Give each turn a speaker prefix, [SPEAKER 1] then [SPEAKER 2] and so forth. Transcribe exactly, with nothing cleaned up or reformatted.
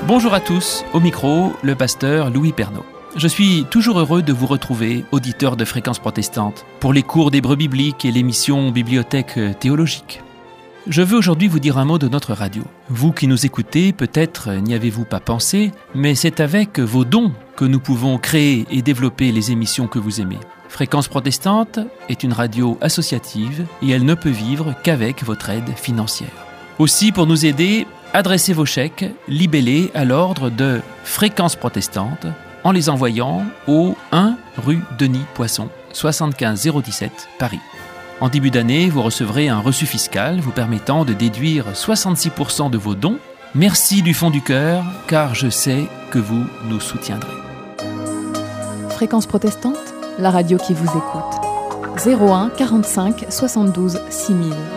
[SPEAKER 1] Bonjour à tous, au micro, le pasteur Louis Pernaud. Je suis toujours heureux de vous retrouver, auditeurs de Fréquence Protestante, pour les cours d'hébreu biblique et l'émission Bibliothèque théologique. Je veux aujourd'hui vous dire un mot de notre radio. Vous qui nous écoutez, peut-être n'y avez-vous pas pensé, mais c'est avec vos dons que nous pouvons créer et développer les émissions que vous aimez. Fréquence Protestante est une radio associative et elle ne peut vivre qu'avec votre aide financière. Aussi, pour nous aider, adressez vos chèques libellés à l'ordre de Fréquence Protestante en les envoyant au un rue Denis Poisson, soixante-quinze zéro dix-sept, Paris. En début d'année, vous recevrez un reçu fiscal vous permettant de déduire soixante-six pour cent de vos dons. Merci du fond du cœur, car je sais que vous nous soutiendrez.
[SPEAKER 2] Fréquence Protestante, la radio qui vous écoute. zéro un quarante-cinq soixante-douze six mille.